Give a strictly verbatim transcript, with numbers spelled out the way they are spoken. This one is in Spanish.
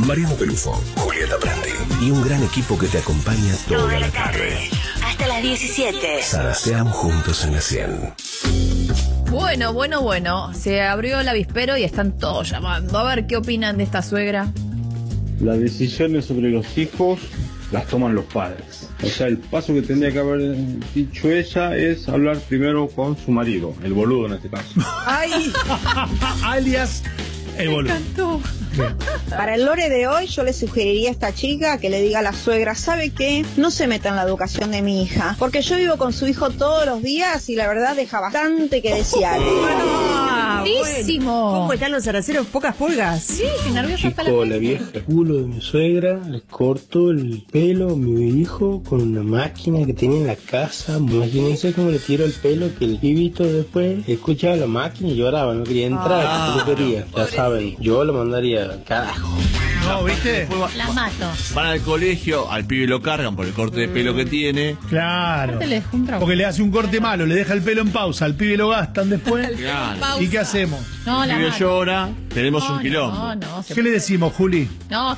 Mariano Pelufo, Julieta Prandi y un gran equipo que te acompaña toda la tarde. Hasta las diecisiete. Saraceamos juntos en la cien. Bueno, bueno, bueno. Se abrió el avispero y están todos llamando. A ver qué opinan de esta suegra. Las decisiones sobre los hijos las toman los padres. O sea, el paso que tendría que haber dicho ella es hablar primero con su marido, el boludo en este caso. ¡Ay! Alias el Me boludo. encantó. Para el lore de hoy yo le sugeriría a esta chica que le diga a la suegra, ¿sabe qué? No se meta en la educación de mi hija, porque yo vivo con su hijo todos los días y la verdad deja bastante que desear. Ah, buenísimo. ¿Cómo están los araceros? Pocas pulgas. Sí, qué nerviosa está la Chico, la gente. vieja culo de mi suegra, le cortó el pelo a mi hijo con una máquina que tenía en la casa. Imagínense cómo le tiró el pelo, que el pibito después escuchaba la máquina y lloraba, no quería entrar, Ah, no quería. Ya saben, yo lo mandaría al carajo. No, ¿viste? La mato. Van al colegio, al pibe lo cargan por el corte de pelo que tiene. Claro. Aparte le dejó un trabajo. Porque le hace un corte malo, le deja el pelo en pausa, al pibe lo gastan después. Claro. ¿Y qué hacemos? No, El la pibe mato. llora, tenemos No, un quilombo. No, no. se ¿Qué le decimos, Juli? No,